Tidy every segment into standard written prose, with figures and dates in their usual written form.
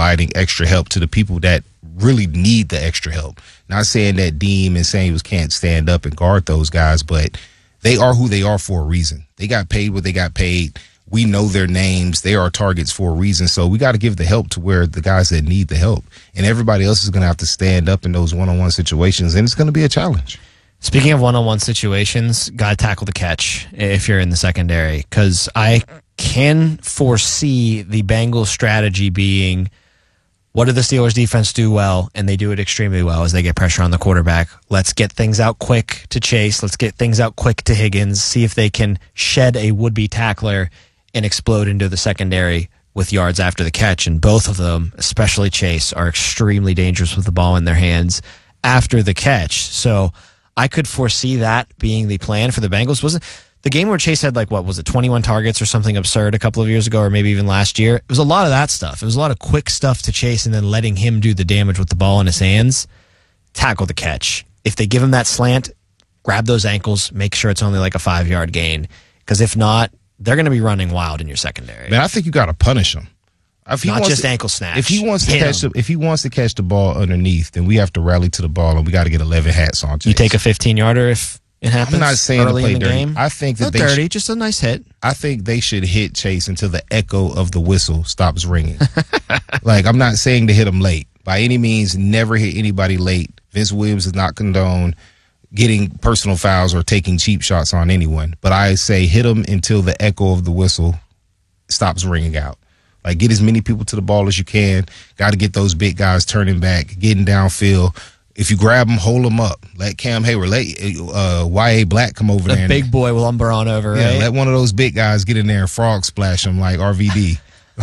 providing extra help to the people that really need the extra help. Not saying that Deem and St. Louis can't stand up and guard those guys, but they are who they are for a reason. They got paid what they got paid. We know their names. They are targets for a reason. So we got to give the help to where the guys that need the help. And everybody else is going to have to stand up in those one-on-one situations, and it's going to be a challenge. Speaking of one-on-one situations, got to tackle the catch if you're in the secondary, because I can foresee the Bengals strategy being, what do the Steelers defense do well? And they do it extremely well as they get pressure on the quarterback. Let's get things out quick to Chase. Let's get things out quick to Higgins. See if they can shed a would-be tackler and explode into the secondary with yards after the catch. And both of them, especially Chase, are extremely dangerous with the ball in their hands after the catch. So I could foresee that being the plan for the Bengals. Wasn't the game where Chase had 21 targets or something absurd a couple of years ago, or maybe even last year? It was a lot of that stuff. It was a lot of quick stuff to Chase and then letting him do the damage with the ball in his hands. Tackle the catch. If they give him that slant, grab those ankles, make sure it's only like a 5-yard gain. Because if not, they're going to be running wild in your secondary. Man, I think you got to punish him. Not just ankle snaps. If he wants to catch the ball underneath, then we have to rally to the ball and we got to get 11 hats on Chase. You take a 15-yarder if it happens. I'm not saying early to play in the dirty. game. I think that not dirty, just a nice hit. I think they should hit Chase until the echo of the whistle stops ringing. I'm not saying to hit him late by any means. Never hit anybody late. Vince Williams does not condone getting personal fouls or taking cheap shots on anyone. But I say hit them until the echo of the whistle stops ringing out. Get as many people to the ball as you can. Got to get those big guys turning back, getting downfield. If you grab them, hold them up. Let Cam Hayward, let Y.A. Black come over there. The big boy will lumber on over, right? Yeah, let one of those big guys get in there and frog splash them like RVD.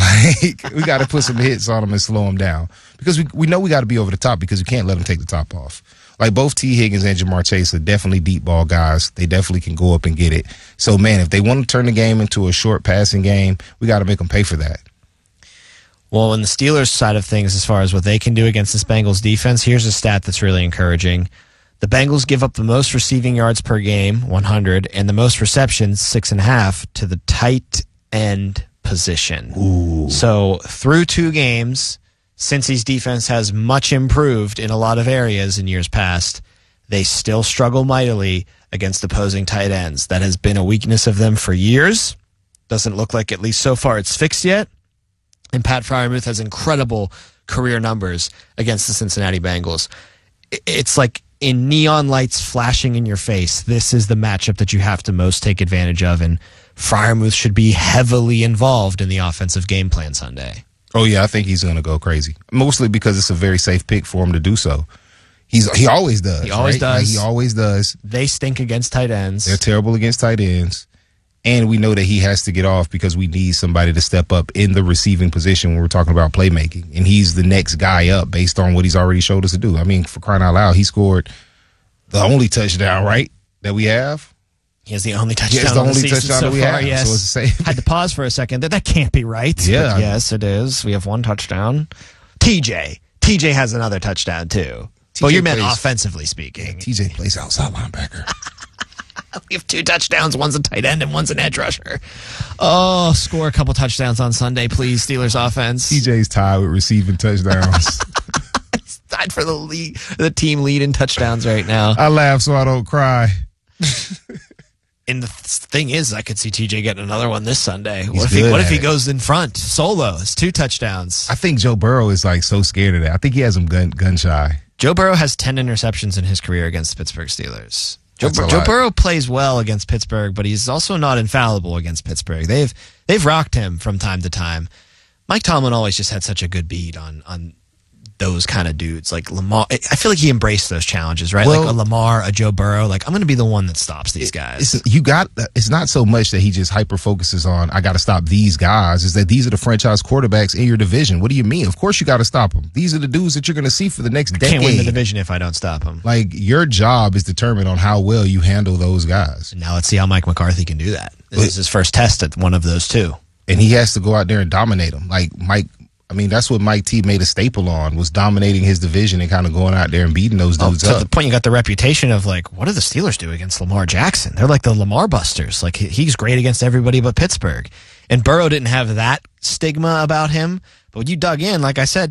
We got to put some hits on them and slow them down. Because we know we got to be over the top because we can't let them take the top off. Both T. Higgins and Jamar Chase are definitely deep ball guys. They definitely can go up and get it. So, man, if they want to turn the game into a short passing game, we got to make them pay for that. Well, on the Steelers side of things, as far as what they can do against this Bengals defense, here's a stat that's really encouraging. The Bengals give up the most receiving yards per game, 100, and the most receptions, 6.5, to the tight end position. Ooh. So through 2 games, Cincy's defense has much improved in a lot of areas in years past. They still struggle mightily against opposing tight ends. That has been a weakness of them for years. Doesn't look like, at least so far, it's fixed yet. And Pat Freiermuth has incredible career numbers against the Cincinnati Bengals. It's like in neon lights flashing in your face. This is the matchup that you have to most take advantage of, and Freiermuth should be heavily involved in the offensive game plan Sunday. Oh, yeah, I think he's going to go crazy. Mostly because it's a very safe pick for him to do so. He always does. He always does. He always does. They stink against tight ends. They're terrible against tight ends. And we know that he has to get off because we need somebody to step up in the receiving position when we're talking about playmaking. And he's the next guy up based on what he's already showed us to do. I mean, for crying out loud, he scored the only touchdown, right, that we have? He has the only touchdown. He has the only touchdown so that we far, have. yes. So it's the same. Had to pause for a second. That can't be right. Yeah. But yes, it is. We have 1 touchdown. TJ has another touchdown, too. Well, you meant offensively speaking. TJ plays outside linebacker. We have 2 touchdowns. One's a tight end and one's an edge rusher. Oh, score a couple touchdowns on Sunday, please, Steelers offense. TJ's tied with receiving touchdowns. He's tied for the team lead in touchdowns right now. I laugh so I don't cry. And the thing is, I could see TJ getting another one this Sunday. What if he goes in front? Solo. It's 2 touchdowns. I think Joe Burrow is so scared of that. I think he has him gun shy. Joe Burrow has 10 interceptions in his career against the Pittsburgh Steelers. Joe Burrow plays well against Pittsburgh, but he's also not infallible against Pittsburgh. They've rocked him from time to time. Mike Tomlin always just had such a good beat on those kind of dudes. Like Lamar, I feel like he embraced those challenges, right? Well, like a Lamar, a Joe Burrow. Like, I'm going to be the one that stops these guys. It's not so much that he just hyper focuses on, I got to stop these guys. Is that these are the franchise quarterbacks in your division. What do you mean? Of course you got to stop them. These are the dudes that you're going to see for the next decade. Can't win the division if I don't stop them. Your job is determined on how well you handle those guys. And now let's see how Mike McCarthy can do that. This is his first test at one of those 2. And he has to go out there and dominate them. That's what Mike T made a staple on, was dominating his division and kind of going out there and beating those dudes up. To the point, you got the reputation of what do the Steelers do against Lamar Jackson? They're like the Lamar busters. He's great against everybody but Pittsburgh. And Burrow didn't have that stigma about him. But when you dug in, like I said,